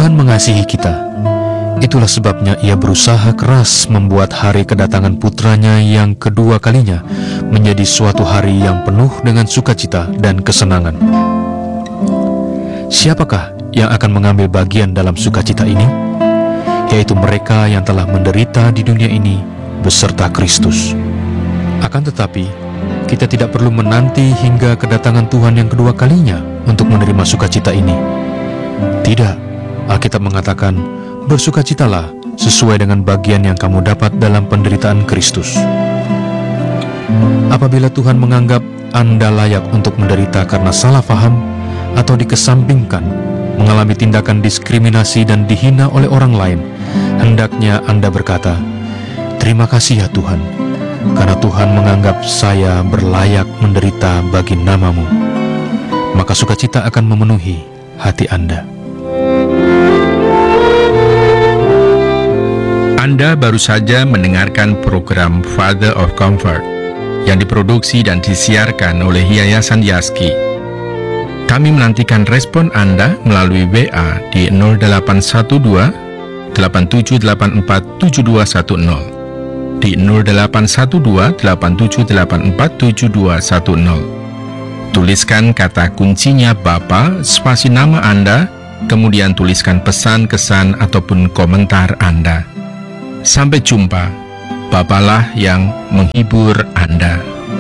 Tuhan mengasihi kita. Itulah sebabnya Ia berusaha keras membuat hari kedatangan putranya yang kedua kalinya menjadi suatu hari yang penuh dengan sukacita dan kesenangan. Siapakah yang akan mengambil bagian dalam sukacita ini? Yaitu mereka yang telah menderita di dunia ini beserta Kristus. Akan tetapi, kita tidak perlu menanti hingga kedatangan Tuhan yang kedua kalinya untuk menerima sukacita ini. Tidak, Alkitab mengatakan, bersukacitalah sesuai dengan bagian yang kamu dapat dalam penderitaan Kristus. Apabila Tuhan menganggap Anda layak untuk menderita karena salah faham atau dikesampingkan, mengalami tindakan diskriminasi dan dihina oleh orang lain, hendaknya Anda berkata, "Terima kasih ya Tuhan, karena Tuhan menganggap saya berlayak menderita bagi nama-Mu." Maka sukacita akan memenuhi hati Anda. Anda baru saja mendengarkan program Father of Comfort yang diproduksi dan disiarkan oleh Yayasan Yaski. Kami menantikan respon Anda melalui WA di 0812 8784 7210, di 0812 8784 7210. Tuliskan kata kuncinya Bapa, spasi nama Anda, kemudian tuliskan pesan, kesan, ataupun komentar Anda. Sampai jumpa. Bapalah yang menghibur Anda.